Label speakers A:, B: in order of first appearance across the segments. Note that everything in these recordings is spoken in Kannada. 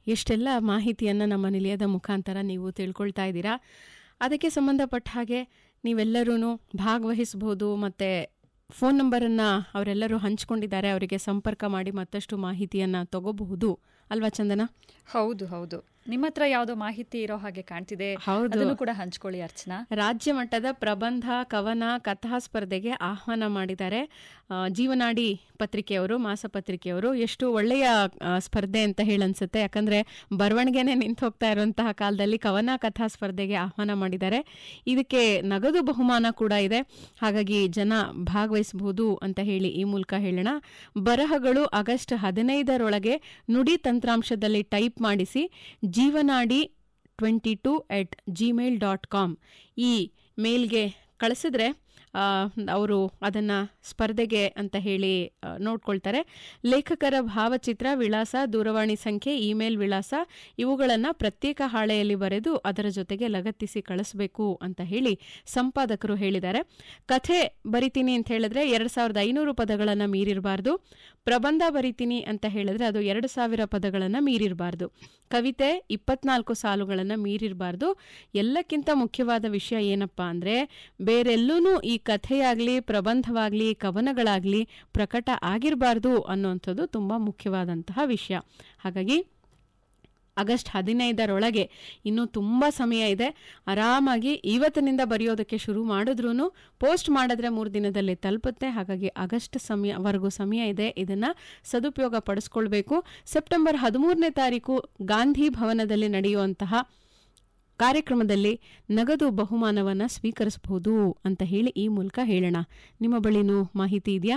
A: ಎಷ್ಟೆಲ್ಲ ಮಾಹಿತಿಯನ್ನು ನಮ್ಮ ನಿಲಯದ ಮುಖಾಂತರ ನೀವು ತಿಳ್ಕೊಳ್ತಾ ಇದ್ದೀರಾ. ಅದಕ್ಕೆ ಸಂಬಂಧಪಟ್ಟ ಹಾಗೆ ನೀವೆಲ್ಲರೂ ಭಾಗವಹಿಸಬಹುದು. ಮತ್ತು ಫೋನ್ ನಂಬರನ್ನು ಅವರೆಲ್ಲರೂ ಹಂಚ್ಕೊಂಡಿದ್ದಾರೆ, ಅವರಿಗೆ ಸಂಪರ್ಕ ಮಾಡಿ ಮತ್ತಷ್ಟು ಮಾಹಿತಿಯನ್ನು ತಗೋಬಹುದು ಅಲ್ವಾ ಚಂದನ?
B: ಹೌದು ಹೌದು, ನಿಮ್ಮ ಹತ್ರ ಯಾವುದೋ ಮಾಹಿತಿ ಇರೋ ಹಾಗೆ ಕಾಣ್ತಿದೆ, ಅದನ್ನು ಕೂಡ ಹಂಚ್ಕೊಳ್ಳಿ ಅರ್ಚನಾ.
A: ರಾಜ್ಯ ಮಟ್ಟದ ಪ್ರಬಂಧ, ಕವನ, ಕಥಾ ಸ್ಪರ್ಧೆಗೆ ಆಹ್ವಾನ ಮಾಡಿದ್ದಾರೆ ಜೀವನಾಡಿ ಪತ್ರಿಕೆಯವರು, ಮಾಸಪತ್ರಿಕೆಯವರು. ಎಷ್ಟು ಒಳ್ಳೆಯ ಸ್ಪರ್ಧೆ ಅಂತ ಹೇಳನ್ಸುತ್ತೆ. ಯಾಕಂದರೆ ಬರವಣಿಗೆನೇ ನಿಂತು ಹೋಗ್ತಾ ಇರುವಂತಹ ಕಾಲದಲ್ಲಿ ಕವನ ಕಥಾ ಸ್ಪರ್ಧೆಗೆ ಆಹ್ವಾನ ಮಾಡಿದ್ದಾರೆ. ಇದಕ್ಕೆ ನಗದು ಬಹುಮಾನ ಕೂಡ ಇದೆ, ಹಾಗಾಗಿ ಜನ ಭಾಗವಹಿಸಬಹುದು ಅಂತ ಹೇಳಿ ಈ ಮೂಲಕ ಹೇಳೋಣ. ಬರಹಗಳು ಆಗಸ್ಟ್ 15ರೊಳಗೆ ನುಡಿ ತಂತ್ರಾಂಶದಲ್ಲಿ ಟೈಪ್ ಮಾಡಿಸಿ ಜೀವನಾಡಿ 22@gmail.com ಈ ಮೇಲ್ಗೆ ಕಳಿಸಿದ್ರೆ ಅವರು ಅದನ್ನು ಸ್ಪರ್ಧೆಗೆ ಅಂತ ಹೇಳಿ ನೋಡ್ಕೊಳ್ತಾರೆ. ಲೇಖಕರ ಭಾವಚಿತ್ರ, ವಿಳಾಸ, ದೂರವಾಣಿ ಸಂಖ್ಯೆ, ಇಮೇಲ್ ವಿಳಾಸ ಇವುಗಳನ್ನು ಪ್ರತ್ಯೇಕ ಹಾಳೆಯಲ್ಲಿ ಬರೆದು ಅದರ ಜೊತೆಗೆ ಲಗತ್ತಿಸಿ ಕಳಿಸ್ಬೇಕು ಅಂತ ಹೇಳಿ ಸಂಪಾದಕರು ಹೇಳಿದ್ದಾರೆ. ಕಥೆ ಬರಿತೀನಿ ಅಂತ ಹೇಳಿದ್ರೆ 2500 ಪದಗಳನ್ನು ಮೀರಿರಬಾರ್ದು. ಪ್ರಬಂಧ ಬರಿತೀನಿ ಅಂತ ಹೇಳಿದ್ರೆ ಅದು 2000 ಪದಗಳನ್ನು ಮೀರಿರಬಾರ್ದು. ಕವಿತೆ 24 ಸಾಲುಗಳನ್ನು ಮೀರಿರಬಾರ್ದು. ಎಲ್ಲಕ್ಕಿಂತ ಮುಖ್ಯವಾದ ವಿಷಯ ಏನಪ್ಪಾ ಅಂದರೆ, ಬೇರೆಲ್ಲೂ ಈ ಕಥೆಯಾಗಲಿ, ಪ್ರಬಂಧವಾಗಲಿ, ಕವನಗಳಾಗಲಿ ಪ್ರಕಟ ಆಗಿರಬಾರ್ದು ಅನ್ನುವಂಥದ್ದು ತುಂಬ ಮುಖ್ಯವಾದಂತಹ ವಿಷಯ. ಹಾಗಾಗಿ ಆಗಸ್ಟ್ 15ರೊಳಗೆ ಇನ್ನೂ ತುಂಬ ಸಮಯ ಇದೆ. ಆರಾಮಾಗಿ ಇವತ್ತಿನಿಂದ ಬರೆಯೋದಕ್ಕೆ ಶುರು ಮಾಡಿದ್ರೂ ಪೋಸ್ಟ್ ಮಾಡಿದ್ರೆ 3 ದಿನದಲ್ಲಿ ತಲುಪುತ್ತೆ. ಹಾಗಾಗಿ ಆಗಸ್ಟ್ ವರೆಗೂ ಸಮಯ ಇದೆ, ಇದನ್ನು ಸದುಪಯೋಗ ಪಡಿಸ್ಕೊಳ್ಬೇಕು. ಸೆಪ್ಟೆಂಬರ್ 13ನೇ ತಾರೀಕು ಗಾಂಧಿ ಭವನದಲ್ಲಿ ನಡೆಯುವಂತಹ ಕಾರ್ಯಕ್ರಮದಲ್ಲಿ ನಗದು ಬಹುಮಾನವನ್ನು ಸ್ವೀಕರಿಸಬಹುದು ಅಂತ ಹೇಳಿ ಈ ಮೂಲಕ ಹೇಳೋಣ. ನಿಮ್ಮ ಬಳಿನೂ ಮಾಹಿತಿ ಇದೆಯಾ?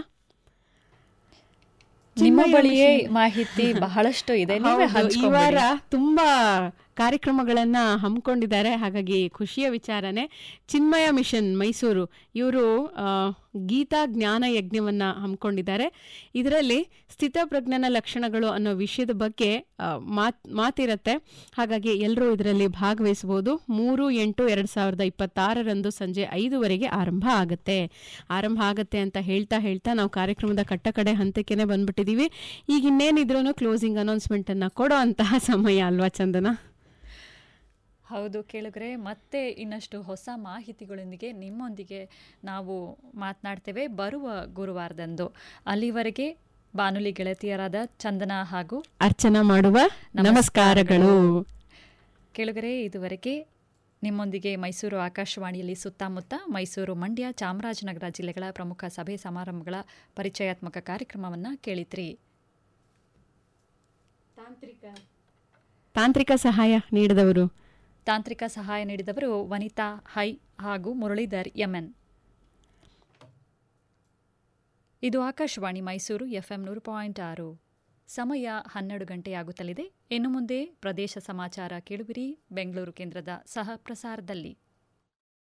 B: ನಿಮ್ಮ ಬಳಿಯೇ ಮಾಹಿತಿ ಬಹಳಷ್ಟು ಇದೆ.
A: ಈ ವಾರ ತುಂಬಾ ಕಾರ್ಯಕ್ರಮಗಳನ್ನ ಹಮ್ಮಿಕೊಂಡಿದ್ದಾರೆ, ಹಾಗಾಗಿ ಖುಷಿಯ ವಿಚಾರನೆ. ಚಿನ್ಮಯ ಮಿಷನ್ ಮೈಸೂರು ಇವರು ಗೀತಾ ಜ್ಞಾನ ಯಜ್ಞವನ್ನ ಹಮ್ಮಿಕೊಂಡಿದ್ದಾರೆ. ಇದರಲ್ಲಿ ಸ್ಥಿತಪ್ರಜ್ಞನ ಲಕ್ಷಣಗಳು ಅನ್ನೋ ವಿಷಯದ ಬಗ್ಗೆ ಮಾತಿರತ್ತೆ. ಹಾಗಾಗಿ ಎಲ್ಲರೂ ಇದರಲ್ಲಿ ಭಾಗವಹಿಸಬಹುದು. 3/8/2026 ಸಂಜೆ 5ವರೆಗೆ ಆರಂಭ ಆಗತ್ತೆ ಅಂತ ಹೇಳ್ತಾ ನಾವು ಕಾರ್ಯಕ್ರಮದ ಕಟ್ಟಕಡೆ ಹಂತಕ್ಕೆ ಬಂದ್ಬಿಟ್ಟಿದೀವಿ. ಈಗ ಇನ್ನೇನಿದ್ರೂ ಕ್ಲೋಸಿಂಗ್ ಅನೌನ್ಸ್ಮೆಂಟ್ ಅನ್ನ ಕೊಡೋ ಅಂತಹ ಸಮಯ ಅಲ್ವಾ ಚಂದನ?
B: ಹೌದು ಕೇಳಿದ್ರೆ, ಮತ್ತೆ ಇನ್ನಷ್ಟು ಹೊಸ ಮಾಹಿತಿಗಳೊಂದಿಗೆ ನಿಮ್ಮೊಂದಿಗೆ ನಾವು ಮಾತನಾಡ್ತೇವೆ ಬರುವ ಗುರುವಾರದಂದು. ಅಲ್ಲಿವರೆಗೆ ಬಾನುಲಿ ಗೆಳತಿಯರಾದ ಚಂದನಾ ಹಾಗೂ
A: ಅರ್ಚನಾ ಮಾಡುವ ನಮಸ್ಕಾರಗಳು.
B: ಕೇಳಿದರೆ, ಇದುವರೆಗೆ ನಿಮ್ಮೊಂದಿಗೆ ಮೈಸೂರು ಆಕಾಶವಾಣಿಯಲ್ಲಿ ಸುತ್ತಮುತ್ತ ಮೈಸೂರು, ಮಂಡ್ಯ, ಚಾಮರಾಜನಗರ ಜಿಲ್ಲೆಗಳ ಪ್ರಮುಖ ಸಭೆ ಸಮಾರಂಭಗಳ ಪರಿಚಯಾತ್ಮಕ ಕಾರ್ಯಕ್ರಮವನ್ನು ಕೇಳಿದ್ರಿ.
A: ತಾಂತ್ರಿಕ
B: ಸಹಾಯ ನೀಡಿದವರು ವನಿತಾ ಹೈ ಹಾಗೂ ಮುರಳೀಧರ್ ಎಂಎನ್. ಇದು ಆಕಾಶವಾಣಿ ಮೈಸೂರು FM 100.6. ಸಮಯ 12 ಗಂಟೆಯಾಗುತ್ತಲಿದೆ. ಇನ್ನು ಮುಂದೆ ಪ್ರದೇಶ ಸಮಾಚಾರ ಕೇಳುವಿರಿ ಬೆಂಗಳೂರು ಕೇಂದ್ರದ ಸಹ ಪ್ರಸಾರದಲ್ಲಿ.